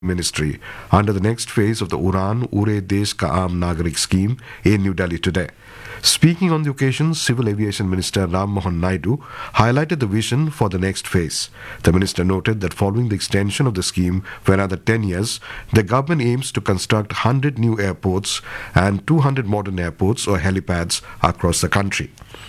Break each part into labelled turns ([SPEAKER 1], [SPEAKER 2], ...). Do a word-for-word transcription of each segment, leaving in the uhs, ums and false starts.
[SPEAKER 1] Ministry under the next phase of the Uran Ure Desh Ka Aam Nagarik scheme in New Delhi today. Speaking on the occasion, Civil Aviation Minister Ram Mohan Naidu highlighted the vision for the next phase. The minister noted that following the extension of the scheme for another ten years, the government aims to construct one hundred new airports and two hundred modern airports or helipads across the country.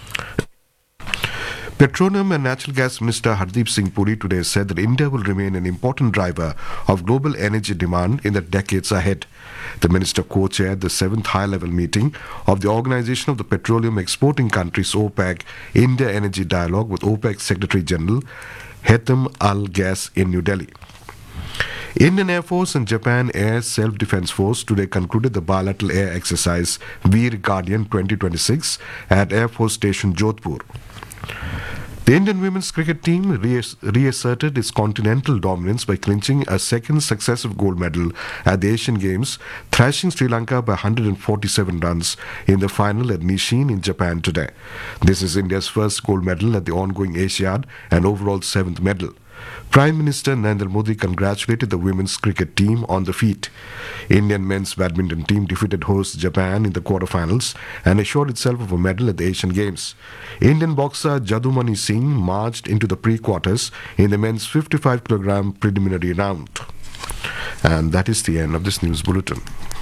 [SPEAKER 1] Petroleum and Natural Gas Minister Hardeep Singh Puri today said that India will remain an important driver of global energy demand in the decades ahead. The minister co-chaired the seventh high-level meeting of the Organization of the Petroleum Exporting Countries OPEC India Energy Dialogue with OPEC Secretary General Haitham Al-Ghaz in New Delhi. Indian Air Force and Japan Air Self-Defense Force today concluded the bilateral air exercise Veer Guardian twenty twenty-six at Air Force Station Jodhpur. The Indian women's cricket team reass- reasserted its continental dominance by clinching a second successive gold medal at the Asian Games, thrashing Sri Lanka by one hundred forty-seven runs in the final at Nishin in Japan today. This is India's first gold medal at the ongoing Asiad and overall seventh medal. Prime Minister Narendra Modi congratulated the women's cricket team on the feat. Indian men's badminton team defeated host Japan in the quarterfinals and assured itself of a medal at the Asian Games. Indian boxer Jadumani Singh marched into the pre-quarters in the men's fifty-five kilogram preliminary round. And that is the end of this news bulletin.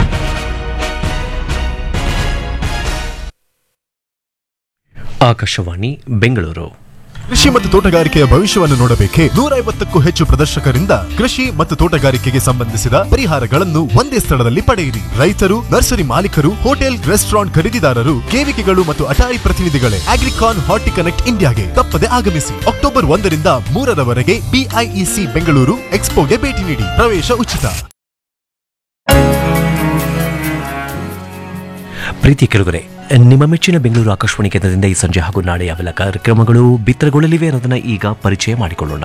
[SPEAKER 2] Akashvani Bengaluru.
[SPEAKER 3] ಕೃಷಿ ಮತ್ತು ತೋಟಗಾರಿಕೆಯ ಭವಿಷ್ಯವನ್ನು ನೋಡಬೇಕೆ? ನೂರ ಐವತ್ತಕ್ಕೂ ಹೆಚ್ಚು ಪ್ರದರ್ಶಕರಿಂದ ಕೃಷಿ ಮತ್ತು ತೋಟಗಾರಿಕೆಗೆ ಸಂಬಂಧಿಸಿದ ಪರಿಹಾರಗಳನ್ನು ಒಂದೇ ಸ್ಥಳದಲ್ಲಿ ಪಡೆಯಿರಿ. ರೈತರು, ನರ್ಸರಿ ಮಾಲೀಕರು, ಹೋಟೆಲ್, ರೆಸ್ಟೋರೆಂಟ್ ಖರೀದಿದಾರರು, ಕೇವಿಕೆಗಳು ಮತ್ತು ಅಟಾರಿ ಪ್ರತಿನಿಧಿಗಳೇ ಅಗ್ರಿಕಾನ್ ಹಾರ್ಟಿ ಕನೆಕ್ಟ್ ಇಂಡಿಯಾಗೆ ತಪ್ಪದೆ ಆಗಮಿಸಿ. ಅಕ್ಟೋಬರ್ ಒಂದರಿಂದ ಮೂರರವರೆಗೆ ಬಿಐಇಸಿ ಬೆಂಗಳೂರು ಎಕ್ಸ್ಪೋಗೆ ಭೇಟಿ ನೀಡಿ. ಪ್ರವೇಶ ಉಚಿತ.
[SPEAKER 2] ಪ್ರೀತಿ ಕೆಳಗರೆ, ನಿಮ್ಮ ಮೆಚ್ಚಿನ ಬೆಂಗಳೂರು ಆಕಾಶವಾಣಿ ಕೇಂದ್ರದಿಂದ ಈ ಸಂಜೆ ಹಾಗೂ ನಾಳೆ ಯಾವೆಲ್ಲ ಕಾರ್ಯಕ್ರಮಗಳು ಬಿತ್ತರಗೊಳ್ಳಲಿವೆ ಅನ್ನೋದನ್ನ ಈಗ ಪರಿಚಯ ಮಾಡಿಕೊಳ್ಳೋಣ.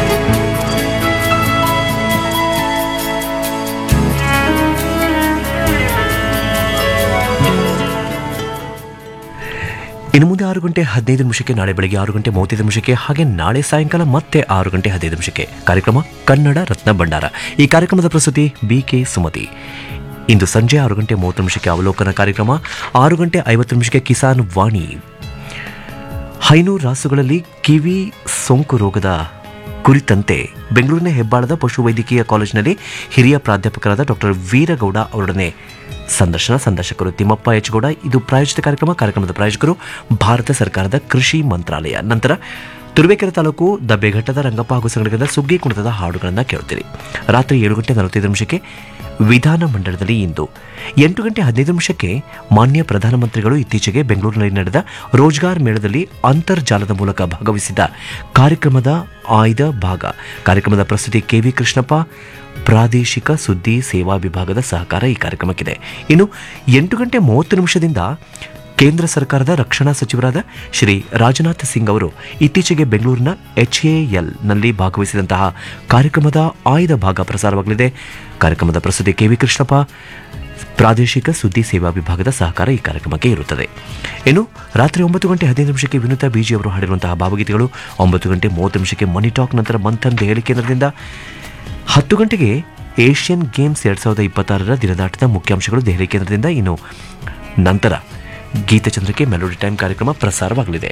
[SPEAKER 2] ಇನ್ನು ಮುಂದೆ ಆರು ಗಂಟೆ ಹದಿನೈದು ನಿಮಿಷಕ್ಕೆ, ನಾಳೆ ಬೆಳಗ್ಗೆ ಆರು ಗಂಟೆ ಮೂವತ್ತೈದು ನಿಮಿಷಕ್ಕೆ, ಹಾಗೆ ನಾಳೆ ಸಾಯಂಕಾಲ ಮತ್ತೆ ಆರು ಗಂಟೆ ಹದಿನೈದು ನಿಮಿಷಕ್ಕೆ ಕಾರ್ಯಕ್ರಮ ಕನ್ನಡ ರತ್ನ ಭಂಡಾರ. ಈ ಕಾರ್ಯಕ್ರಮದ ಪ್ರಸ್ತುತಿ ಬಿ ಕೆ ಸುಮತಿ. ಇಂದು ಸಂಜೆ ಆರು ಗಂಟೆ ಮೂವತ್ತು ನಿಮಿಷಕ್ಕೆ ಅವಲೋಕನ ಕಾರ್ಯಕ್ರಮ, ಆರು ಗಂಟೆ ಐವತ್ತು ನಿಮಿಷಕ್ಕೆ ಕಿಸಾನ್ ವಾಣಿ. ಹೈನೂರು ರಾಸುಗಳಲ್ಲಿ ಕಿವಿ ಸೋಂಕು ರೋಗದ ಕುರಿತಂತೆ ಬೆಂಗಳೂರಿನ ಹೆಬ್ಬಾಳದ ಪಶುವೈದ್ಯಕೀಯ ಕಾಲೇಜಿನಲ್ಲಿ ಹಿರಿಯ ಪ್ರಾಧ್ಯಾಪಕರಾದ ಡಾಕ್ಟರ್ ವೀರಗೌಡ ಅವರೊಡನೆ ಸಂದರ್ಶನ. ಸಂದರ್ಶಕರು ತಿಮ್ಮಪ್ಪ ಎಚ್ ಗೌಡ. ಇದು ಪ್ರಾಯೋಜಿತ ಕಾರ್ಯಕ್ರಮ. ಕಾರ್ಯಕ್ರಮದ ಪ್ರಾಯೋಜಕರು ಭಾರತ ಸರ್ಕಾರದ ಕೃಷಿ ಮಂತ್ರಾಲಯ. ನಂತರ ತುರುವೇಕೆರೆ ತಾಲೂಕು ದಬ್ಬೆಘಟ್ಟದ ರಂಗಪ್ಪ ಹಾಗೂ ಸಂಘಟಕದ ಸುಗ್ಗಿ ಕುಣಿತದ ಹಾಡುಗಳನ್ನು ಕೇಳುತ್ತೀರಿ. ರಾತ್ರಿ ಏಳು ಗಂಟೆ ನಲವತ್ತೈದು ನಿಮಿಷಕ್ಕೆ ವಿಧಾನ ಮಂಡಲದಲ್ಲಿ ಇಂದು. ಎಂಟು ಗಂಟೆ ಹದಿನೈದು ನಿಮಿಷಕ್ಕೆ ಮಾನ್ಯ ಪ್ರಧಾನಮಂತ್ರಿಗಳು ಇತ್ತೀಚೆಗೆ ಬೆಂಗಳೂರಿನಲ್ಲಿ ನಡೆದ ರೋಜ್ಗಾರ್ ಮೇಳದಲ್ಲಿ ಅಂತರ್ಜಾಲದ ಮೂಲಕ ಭಾಗವಹಿಸಿದ ಕಾರ್ಯಕ್ರಮದ ಆಯ್ದ ಭಾಗ. ಕಾರ್ಯಕ್ರಮದ ಪ್ರಸ್ತುತಿ ಕೆವಿ ಕೃಷ್ಣಪ್ಪ. ಪ್ರಾದೇಶಿಕ ಸುದ್ದಿ ಸೇವಾ ವಿಭಾಗದ ಸಹಕಾರ ಈ ಕಾರ್ಯಕ್ರಮಕ್ಕಿದೆ. ಇನ್ನು ಎಂಟು ಗಂಟೆ ಮೂವತ್ತು ನಿಮಿಷದಿಂದ ಕೇಂದ್ರ ಸರ್ಕಾರದ ರಕ್ಷಣಾ ಸಚಿವರಾದ ಶ್ರೀ ರಾಜನಾಥ್ ಸಿಂಗ್ ಅವರು ಇತ್ತೀಚೆಗೆ ಬೆಂಗಳೂರಿನ ಎಚ್ಎಎಲ್ ನಲ್ಲಿ ಭಾಗವಹಿಸಿದಂತಹ ಕಾರ್ಯಕ್ರಮದ ಆಯ್ದ ಭಾಗ ಪ್ರಸಾರವಾಗಲಿದೆ. ಕಾರ್ಯಕ್ರಮದ ಪ್ರಸ್ತುತಿ ಕೆವಿ ಕೃಷ್ಣಪ್ಪ. ಪ್ರಾದೇಶಿಕ ಸುದ್ದಿ ಸೇವಾ ವಿಭಾಗದ ಸಹಕಾರ ಈ ಕಾರ್ಯಕ್ರಮಕ್ಕೆ ಇರುತ್ತದೆ. ಇನ್ನು ರಾತ್ರಿ ಒಂಬತ್ತು ಗಂಟೆ ಹದಿನೈದು ನಿಮಿಷಕ್ಕೆ ವಿನುತಾ ಬಿಜಿ ಅವರು ಹಾಡಿರುವಂತಹ ಭಾವಗೀತೆಗಳು. ಒಂಬತ್ತು ಗಂಟೆ ಮೂವತ್ತು ನಿಮಿಷಕ್ಕೆ ಮನಿ ಟಾಕ್. ನಂತರ ಮಂಥನ್ ದೆಹಲಿ ಕೇಂದ್ರದಿಂದ. ಹತ್ತು ಗಂಟೆಗೆ ಏಷ್ಯನ್ ಗೇಮ್ಸ್ ಎರಡ್ ಸಾವಿರದ ಇಪ್ಪತ್ತಾರರ ದಿನದಾಟದ ಮುಖ್ಯಾಂಶಗಳು ದೆಹಲಿ ಕೇಂದ್ರದಿಂದ. ಇನ್ನು ನಂತರ ಗೀತಚಂದ್ರಿಕೆ ಮೆಲೋಡಿ ಟೈಮ್ ಕಾರ್ಯಕ್ರಮ ಪ್ರಸಾರವಾಗಲಿದೆ.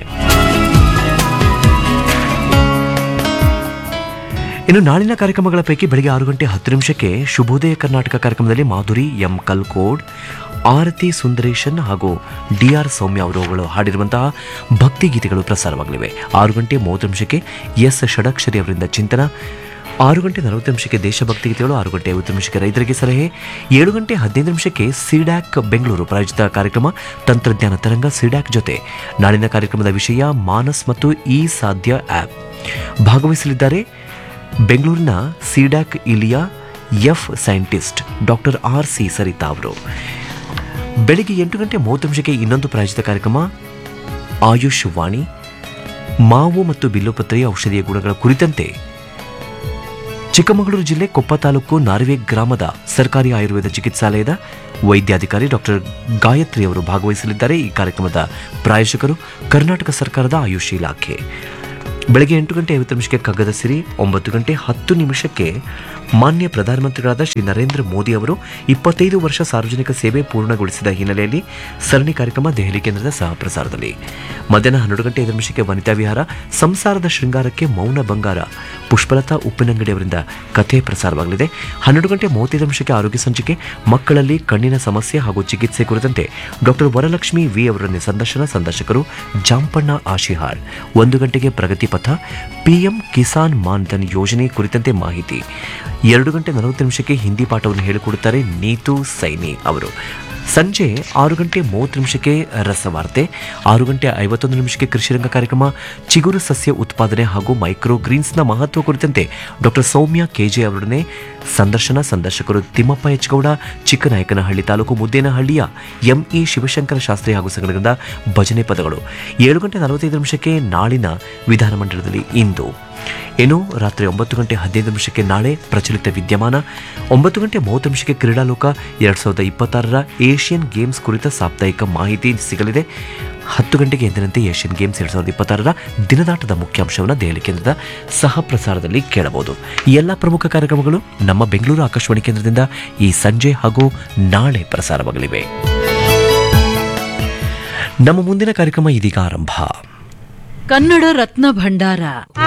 [SPEAKER 2] ಇನ್ನು ನಾಳಿನ ಕಾರ್ಯಕ್ರಮಗಳ ಪೈಕಿ ಬೆಳಗ್ಗೆ ಆರು ಗಂಟೆ ಹತ್ತು ನಿಮಿಷಕ್ಕೆ ಶುಭೋದಯ ಕರ್ನಾಟಕ ಕಾರ್ಯಕ್ರಮದಲ್ಲಿ ಮಾಧುರಿ ಎಂ ಕಲ್ಕೋಡ್, ಆರತಿ ಸುಂದರೇಶನ್ ಹಾಗೂ ಡಿ ಆರ್ ಸೌಮ್ಯ ಅವರುಗಳು ಹಾಡಿರುವಂತಹ ಭಕ್ತಿ ಗೀತೆಗಳು ಪ್ರಸಾರವಾಗಲಿವೆ. ಆರು ಗಂಟೆ ಮೂವತ್ತು ನಿಮಿಷಕ್ಕೆ ಎಸ್ ಷಡಕ್ಷರಿ ಅವರಿಂದ ಚಿಂತನ. ಆರು ಗಂಟೆ ನಲವತ್ತು ನಿಮಿಷಕ್ಕೆ ದೇಶಭಕ್ತಿ ಗೀತೆಗಳು. ಆರು ಗಂಟೆ ಐವತ್ತು ನಿಮಿಷಕ್ಕೆ ರೈತರಿಗೆ ಸಲಹೆ. ಏಳು ಗಂಟೆ ಹದಿನೈದು ನಿಮಿಷಕ್ಕೆ ಸಿಡ್ಯಾಕ್ ಬೆಂಗಳೂರು ಪ್ರಾಯೋಜಿತ ಕಾರ್ಯಕ್ರಮ ತಂತ್ರಜ್ಞಾನ ತರಂಗ ಸಿಡ್ಯಾಕ್ ಜೊತೆ. ನಾಳಿನ ಕಾರ್ಯಕ್ರಮದ ವಿಷಯ ಮಾನಸ್ ಮತ್ತು ಇ ಸಾಧ್ಯ ಆ್ಯಪ್. ಭಾಗವಹಿಸಲಿದ್ದಾರೆ ಬೆಂಗಳೂರಿನ CDAC ಇಲಿಯಾ F scientist doctor R C Sarita ಅವರು. ಬೆಳಿಗ್ಗೆ ಎಂಟು ಗಂಟೆ ಮೂವತ್ತು ನಿಮಿಷಕ್ಕೆ ಇನ್ನೊಂದು ಪ್ರಾಯೋಜಿತ ಕಾರ್ಯಕ್ರಮ ಆಯುಷ್ ವಾಣಿ. ಮಾವು ಮತ್ತು ಬಿಲ್ಲುಪತ್ರೆಯ ಔಷಧೀಯ ಗುಣಗಳ ಕುರಿತಂತೆ ಚಿಕ್ಕಮಗಳೂರು ಜಿಲ್ಲೆ ಕೊಪ್ಪ ತಾಲೂಕು ನಾರ್ವೆ ಗ್ರಾಮದ ಸರ್ಕಾರಿ ಆಯುರ್ವೇದ ಚಿಕಿತ್ಸಾಲಯದ ವೈದ್ಯಾಧಿಕಾರಿ ಡಾಕ್ಟರ್ ಗಾಯತ್ರಿ ಅವರು ಭಾಗವಹಿಸಲಿದ್ದಾರೆ. ಈ ಕಾರ್ಯಕ್ರಮದ ಪ್ರಾಯೋಜಕರು ಕರ್ನಾಟಕ ಸರ್ಕಾರದ ಆಯುಷ್ ಇಲಾಖೆ. ಬೆಳಗ್ಗೆ ಎಂಟು ಗಂಟೆ ಐವತ್ತು ನಿಮಿಷಕ್ಕೆ ಕಗ್ಗದ ಸಿರಿ, ಒಂಬತ್ತು ಗಂಟೆ ಹತ್ತು ನಿಮಿಷಕ್ಕೆ ಮಾನ್ಯ ಪ್ರಧಾನಮಂತ್ರಿಗಳಾದ ಶ್ರೀ ನರೇಂದ್ರ ಮೋದಿ ಅವರು ಇಪ್ಪತ್ತೈದು ವರ್ಷ ಸಾರ್ವಜನಿಕ ಸೇವೆ ಪೂರ್ಣಗೊಳಿಸಿದ ಹಿನ್ನೆಲೆಯಲ್ಲಿ ಸರಣಿ ಕಾರ್ಯಕ್ರಮ ದೆಹಲಿ ಕೇಂದ್ರದ ಸಹ ಪ್ರಸಾರದಲ್ಲಿ. ಮಧ್ಯಾಹ್ನ ಹನ್ನೆರಡು ಗಂಟೆ ಐದು ನಿಮಿಷಕ್ಕೆ ವನಿತಾ ವಿಹಾರ, ಸಂಸಾರದ ಶೃಂಗಾರಕ್ಕೆ ಮೌನ ಬಂಗಾರ, ಪುಷ್ಪಲತಾ ಉಪ್ಪಿನಂಗಡಿ ಅವರಿಂದ ಕಥೆ ಪ್ರಸಾರವಾಗಲಿದೆ. ಹನ್ನೆರಡು ಗಂಟೆ ಮೂವತ್ತೈದು ನಿಮಿಷಕ್ಕೆ ಆರೋಗ್ಯ ಸಂಚಿಕೆ, ಮಕ್ಕಳಲ್ಲಿ ಕಣ್ಣಿನ ಸಮಸ್ಯೆ ಹಾಗೂ ಚಿಕಿತ್ಸೆ ಕುರಿತಂತೆ ಡಾಕ್ಟರ್ ವರಲಕ್ಷ್ಮಿ ವಿ ಅವರನ್ನು ಸಂದರ್ಶನ, ಸಂದರ್ಶಕರು ಜಾಂಪಣ್ಣ ಆಶಿಹಾಳ್. ಒಂದು ಗಂಟೆಗೆ ಪ್ರಗತಿ ಪಥ, ಪಿಎಂ ಕಿಸಾನ್ ಮಾನ್ಧನ್ ಯೋಜನೆ ಕುರಿತಂತೆ ಮಾಹಿತಿ. ಎರಡು ಗಂಟೆ ನಲವತ್ತು ನಿಮಿಷಕ್ಕೆ ಹಿಂದಿ ಪಾಠವನ್ನು ಹೇಳಿಕೊಡುತ್ತಾರೆ ನೀತು ಸೈನಿ ಅವರು. ಸಂಜೆ ಆರು ಗಂಟೆ ಮೂವತ್ತು ನಿಮಿಷಕ್ಕೆ ರಸವಾರ್ತೆ, ಆರು ಗಂಟೆ ಐವತ್ತೊಂದು ನಿಮಿಷಕ್ಕೆ ಕೃಷಿರಂಗ ಕಾರ್ಯಕ್ರಮ, ಚಿಗುರು ಸಸ್ಯ ಉತ್ಪಾದನೆ ಹಾಗೂ ಮೈಕ್ರೋ ಗ್ರೀನ್ಸ್ನ ಮಹತ್ವ ಕುರಿತಂತೆ ಡಾಕ್ಟರ್ ಸೌಮ್ಯ ಕೆಜೆ ಅವರೊಡನೆ ಸಂದರ್ಶನ, ಸಂದರ್ಶಕರು ತಿಮ್ಮಪ್ಪ ಎಚ್ಗೌಡ, ಚಿಕ್ಕನಾಯಕನಹಳ್ಳಿ ತಾಲೂಕು ಮುದ್ದೇನಹಳ್ಳಿಯ ಎಂಇ ಶಿವಶಂಕರ ಶಾಸ್ತ್ರಿ ಹಾಗೂ ಸಂಘಟನೆಯಿಂದ ಭಜನೆ ಪದಗಳು. ಏಳು ಗಂಟೆ ನಲವತ್ತೈದು ನಿಮಿಷಕ್ಕೆ ನಾಳಿನ ವಿಧಾನಮಂಡಲದಲ್ಲಿ ಇಂದು. ಏನು ರಾತ್ರಿ ಒಂಬತ್ತು ಗಂಟೆ ಹದಿನೈದು ನಿಮಿಷಕ್ಕೆ ನಾಳೆ ಪ್ರಚಲಿತ ವಿದ್ಯಮಾನ, ಒಂಬತ್ತು ಗಂಟೆ ಮೂವತ್ತು ನಿಮಿಷಕ್ಕೆ ಕ್ರೀಡಾಲೋಕ, ಎರಡು ಸಾವಿರದ ಇಪ್ಪತ್ತಾರರ ಏಷ್ಯನ್ ಗೇಮ್ಸ್ ಕುರಿತ ಸಾಪ್ತಾಹಿಕ ಮಾಹಿತಿ ಸಿಗಲಿದೆ. ಹತ್ತು ಗಂಟೆಗೆ ಎಂದಿನಂತೆ ಏಷ್ಯನ್ ಗೇಮ್ಸ್ ಎರಡು ಸಾವಿರದ ಇಪ್ಪತ್ತಾರರ ದಿನದಾಟದ ಮುಖ್ಯಾಂಶವನ್ನು ದೆಹಲಿ ಕೇಂದ್ರದ ಸಹ ಪ್ರಸಾರದಲ್ಲಿ ಕೇಳಬಹುದು. ಈ ಎಲ್ಲ ಪ್ರಮುಖ ಕಾರ್ಯಕ್ರಮಗಳು ನಮ್ಮ ಬೆಂಗಳೂರು ಆಕಾಶವಾಣಿ ಕೇಂದ್ರದಿಂದ ಈ ಸಂಜೆ ಹಾಗೂ ನಾಳೆ ಪ್ರಸಾರವಾಗಲಿವೆ. ನಮ್ಮ ಮುಂದಿನ ಕಾರ್ಯಕ್ರಮ ಇದೀಗ ಆರಂಭ.
[SPEAKER 4] ಕನ್ನಡ ರತ್ನ ಭಂಡಾರ.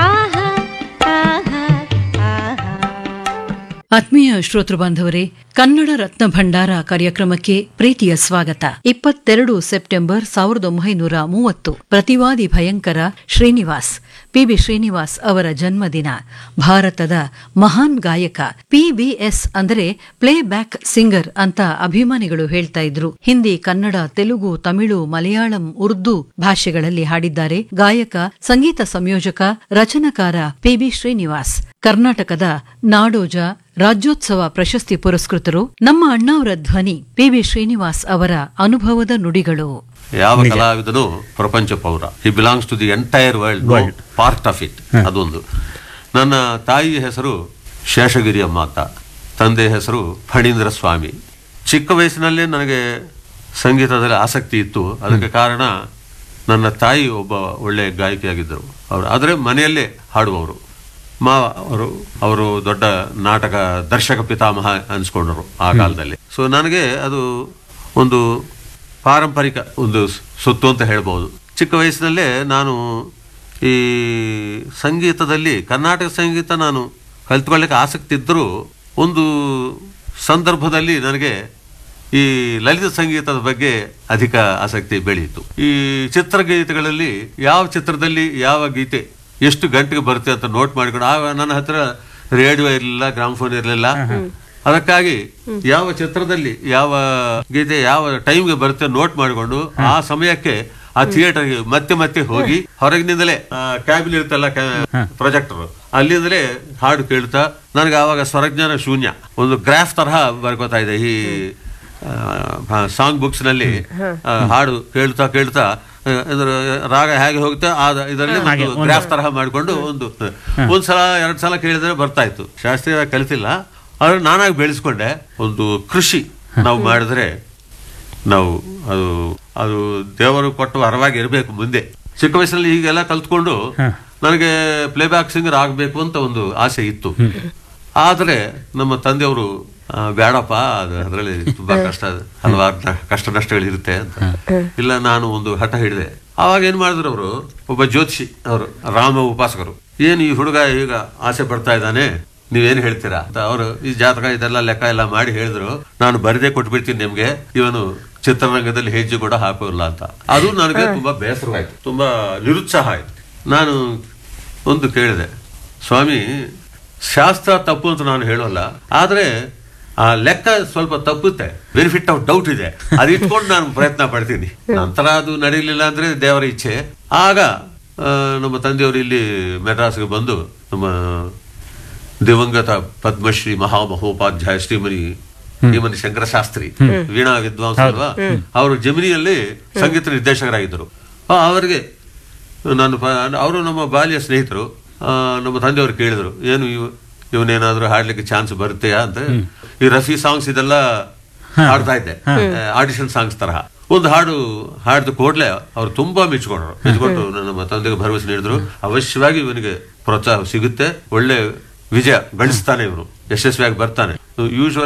[SPEAKER 4] ಆತ್ಮೀಯ ಶ್ರೋತೃ ಬಾಂಧವರೇ, ಕನ್ನಡ ರತ್ನ ಭಂಡಾರ ಕಾರ್ಯಕ್ರಮಕ್ಕೆ ಪ್ರೀತಿಯ ಸ್ವಾಗತ. ಇಪ್ಪತ್ತೆರಡು ಸೆಪ್ಟೆಂಬರ್ ಸಾವಿರದ ಒಂಬೈನೂರ ಮೂವತ್ತು ಪ್ರತಿವಾದಿ ಭಯಂಕರ ಶ್ರೀನಿವಾಸ್ ಪಿಬಿ ಶ್ರೀನಿವಾಸ್ ಅವರ ಜನ್ಮದಿನ. ಭಾರತದ ಮಹಾನ್ ಗಾಯಕ. ಪಿಬಿಎಸ್ ಅಂದರೆ ಪ್ಲೇ ಬ್ಯಾಕ್ ಸಿಂಗರ್ ಅಂತ ಅಭಿಮಾನಿಗಳು ಹೇಳ್ತಾ ಇದ್ರು. ಹಿಂದಿ, ಕನ್ನಡ, ತೆಲುಗು, ತಮಿಳು, ಮಲಯಾಳಂ, ಉರ್ದು ಭಾಷೆಗಳಲ್ಲಿ ಹಾಡಿದ್ದಾರೆ. ಗಾಯಕ, ಸಂಗೀತ ಸಂಯೋಜಕ, ರಚನಕಾರ ಪಿಬಿ ಶ್ರೀನಿವಾಸ್. ಕರ್ನಾಟಕದ ನಾಡೋಜ, ರಾಜ್ಯೋತ್ಸವ ಪ್ರಶಸ್ತಿ ಪುರಸ್ಕೃತರು. ನಮ್ಮ ಅಣ್ಣಾವರ ಧ್ವನಿ ಪಿಬಿ ಶ್ರೀನಿವಾಸ್ ಅವರ ಅನುಭವದ ನುಡಿಗಳು.
[SPEAKER 5] ಯಾವ ಕಲಾವಿದನು ಪ್ರಪಂಚ ಪೌರ. ಹಿ belongs to the entire world, world part of it. ಅದೊಂದು. ನನ್ನ ತಾಯಿ ಹೆಸರು ಶೇಷಗಿರಿ ಅಮ್ಮಾತ, ತಂದೆ ಹೆಸರು ಫಣೀಂದ್ರ ಸ್ವಾಮಿ. ಚಿಕ್ಕ ವಯಸ್ಸಿನಲ್ಲೇ ನನಗೆ ಸಂಗೀತದಲ್ಲಿ ಆಸಕ್ತಿ ಇತ್ತು. ಅದಕ್ಕೆ ಕಾರಣ ನನ್ನ ತಾಯಿ ಒಬ್ಬ ಒಳ್ಳೆ ಗಾಯಕಿಯಾಗಿದ್ದರು ಅವರು. ಆದರೆ ಮನೆಯಲ್ಲೇ ಹಾಡುವವರು. ಮಾವ ಅವರು ಅವರು ದೊಡ್ಡ ನಾಟಕ ದರ್ಶಕ ಪಿತಾಮಹ ಅನ್ಸ್ಕೊಂಡರು ಆ ಕಾಲದಲ್ಲಿ. ಸೊ ನನಗೆ ಅದು ಒಂದು ಪಾರಂಪರಿಕ ಒಂದು ಸೊತ್ತು ಅಂತ ಹೇಳ್ಬೋದು. ಚಿಕ್ಕ ವಯಸ್ಸಿನಲ್ಲೇ ನಾನು ಈ ಸಂಗೀತದಲ್ಲಿ, ಕರ್ನಾಟಕ ಸಂಗೀತ ನಾನು ಕಲಿತ್ಕೊಳ್ಳಿಕ್ಕೆ ಆಸಕ್ತಿ ಇದ್ದರೂ ಒಂದು ಸಂದರ್ಭದಲ್ಲಿ ನನಗೆ ಈ ಲಲಿತ ಸಂಗೀತದ ಬಗ್ಗೆ ಅಧಿಕ ಆಸಕ್ತಿ ಬೆಳೆಯಿತು. ಈ ಚಿತ್ರಗೀತೆಗಳಲ್ಲಿ ಯಾವ ಚಿತ್ರದಲ್ಲಿ ಯಾವ ಗೀತೆ ಎಷ್ಟು ಗಂಟೆಗೆ ಬರುತ್ತೆ ಅಂತ ನೋಟ್ ಮಾಡಿಕೊಂಡು, ಆಗ ನನ್ನ ಹತ್ರ ರೇಡಿಯೋ ಇರಲಿಲ್ಲ, ಗ್ರಾಮ್ಫೋನ್ ಇರಲಿಲ್ಲ. ಅದಕ್ಕಾಗಿ ಯಾವ ಚಿತ್ರದಲ್ಲಿ ಯಾವ ಗೀತೆ ಯಾವ ಟೈಮ್ಗೆ ಬರುತ್ತೆ ನೋಟ್ ಮಾಡಿಕೊಂಡು ಆ ಸಮಯಕ್ಕೆ ಆ ಥಿಯೇಟರ್ಗೆ ಮತ್ತೆ ಮತ್ತೆ ಹೋಗಿ ಹೊರಗಿನಿಂದಲೇ ಕ್ಯಾಬಿನ್ ಇರುತ್ತಲ್ಲ ಪ್ರೊಜೆಕ್ಟರ್, ಅಲ್ಲಿಂದಲೇ ಹಾಡು ಕೇಳ್ತಾ, ನನಗೆ ಆವಾಗ ಸ್ವರಜ್ಞಾನ ಶೂನ್ಯ, ಒಂದು ಗ್ರಾಫ್ ತರಹ ಬರ್ಕೋತಾ ಇದೆ ಈ ಸಾಂಗ್ ಬುಕ್ಸ್ ನಲ್ಲಿ. ಹಾಡು ಕೇಳ್ತಾ ಕೇಳ್ತಾ ರಾಗ ಹೇಗೆ ಹೋಗುತ್ತೆ ಇದರಲ್ಲಿ ಗ್ರಾಫ್ ತರಹ ಮಾಡಿಕೊಂಡು ಒಂದು ಒಂದ್ಸಲ ಎರಡ್ ಸಲ ಕೇಳಿದ್ರೆ ಬರ್ತಾ ಇತ್ತು. ಶಾಸ್ತ್ರೀಯವಾಗಿ ಕಲಿತಿಲ್ಲ, ಆದ್ರೆ ನಾನಾಗಿ ಬೆಳೆಸ್ಕೊಂಡೆ. ಒಂದು ಕೃಷಿ ನಾವು ಮಾಡಿದ್ರೆ ನಾವು ಅದು ಅದು ದೇವರು ಕೊಟ್ಟು ವರವಾಗಿ ಇರಬೇಕು ಮುಂದೆ. ಚಿಕ್ಕ ವಯಸ್ಸಲ್ಲಿ ಹೀಗೆಲ್ಲ ಕಲ್ತ್ಕೊಂಡು ನನಗೆ ಪ್ಲೇಬ್ಯಾಕ್ ಸಿಂಗರ್ ಆಗಬೇಕು ಅಂತ ಒಂದು ಆಸೆ ಇತ್ತು. ಆದ್ರೆ ನಮ್ಮ ತಂದೆಯವರು ಬೇಡಪ್ಪ, ಅದು ಅದರಲ್ಲಿ ತುಂಬಾ ಕಷ್ಟ, ಹಲವಾರು ಕಷ್ಟ ನಷ್ಟಗಳಿರುತ್ತೆ ಅಂತ. ಇಲ್ಲ, ನಾನು ಒಂದು ಹಠ ಹಿಡಿದೆ. ಅವಾಗ ಏನ್ ಮಾಡಿದ್ರು ಅವರು, ಒಬ್ಬ ಜ್ಯೋತಿಷಿ ಅವರು, ರಾಮ ಉಪಾಸಕರು, ಏನು ಈ ಹುಡುಗ ಈಗ ಆಸೆ ಪಡ್ತಾ ಇದ್ದಾನೆ, ನೀವೇನು ಹೇಳ್ತೀರಾ ಅಂತ ಅವರು ಈ ಜಾತಕ ಇದೆಲ್ಲ ಲೆಕ್ಕ ಎಲ್ಲ ಮಾಡಿ ಹೇಳಿದ್ರು. ನಾನು ಬರದೇ ಕೊಟ್ಬಿಡ್ತೀನಿ ನಿಮ್ಗೆ, ಇವನು ಚಿತ್ರರಂಗದಲ್ಲಿ ಹೆಜ್ಜೆ ಕೂಡ ಹಾಕೋಲ್ಲ ಅಂತ. ಅದು ನನಗೆ ತುಂಬಾ ಬೇಸರವಾಯ್ತು, ತುಂಬಾ ನಿರುತ್ಸಾಹ ಆಯ್ತು. ನಾನು ಒಂದು ಕೇಳಿದೆ, ಸ್ವಾಮಿ ಶಾಸ್ತ್ರ ತಪ್ಪು ಅಂತ ನಾನು ಹೇಳೋಲ್ಲ, ಆದ್ರೆ ಆ ಲೆಕ್ಕ ಸ್ವಲ್ಪ ತಪ್ಪುತ್ತೆ, ಬೆನಿಫಿಟ್ ಆಫ್ ಡೌಟ್ ಇದೆ, ಅದು ಇಟ್ಕೊಂಡು ನಾನು ಪ್ರಯತ್ನ ಪಡ್ತೀನಿ. ನಂತರ ಅದು ನಡೀಲಿಲ್ಲ ಅಂದ್ರೆ ದೇವರ ಇಚ್ಛೆ. ಆಗ ನಮ್ಮ ತಂದೆಯವರು ಇಲ್ಲಿ ಮೆಡ್ರಾಸ್ಗೆ ಬಂದು ನಮ್ಮ ದಿವಂಗತ ಪದ್ಮಶ್ರೀ ಮಹಾಮಹೋಪಾಧ್ಯಾಯ ಶ್ರೀಮನಿ ಶ್ರೀಮನಿ ಶಂಕರಶಾಸ್ತ್ರಿ, ವೀಣಾ ವಿದ್ವಾಂಸ ಅಲ್ವಾ, ಅವರು ಜಮಿನಿಯಲ್ಲಿ ಸಂಗೀತ ನಿರ್ದೇಶಕರಾಗಿದ್ದರು. ಅವರಿಗೆ ನಾನು ಅವರು ನಮ್ಮ ಬಾಲ್ಯ ಸ್ನೇಹಿತರು. ನಮ್ಮ ತಂದೆಯವರು ಕೇಳಿದ್ರು, ಏನು ಇವ್ ಇವನೇನಾದ್ರೂ ಹಾಡ್ಲಿಕ್ಕೆ ಚಾನ್ಸ್ ಬರುತ್ತೆಯಾ ಅಂತ. ಈ ರಫಿ ಸಾಂಗ್ಸ್ ಇದೆಲ್ಲ ಹಾಡ್ತಾ ಇದ್ದೆ, ಆಡಿಷನ್ ಸಾಂಗ್ಸ್ ತರಹ. ಒಂದು ಹಾಡು ಹಾಡಿದ ಕೂಡಲೇ ಅವ್ರು ತುಂಬಾ ಮೆಚ್ಕೊಂಡ್ರು. ಮೆಚ್ಕೊಂಡು ನನ್ನ ತಂದೆಗೆ ಭರವಸೆ ನೀಡಿದ್ರು, ಅವಶ್ಯವಾಗಿ ಇವನಿಗೆ ಪ್ರೋತ್ಸಾಹ ಸಿಗುತ್ತೆ, ಒಳ್ಳೆ ವಿಜಯ ಗಳಿಸ್ತಾನೆ, ಇವನು ಯಶಸ್ವಿಯಾಗಿ ಬರ್ತಾನೆ. ಯೂಶುವಲ್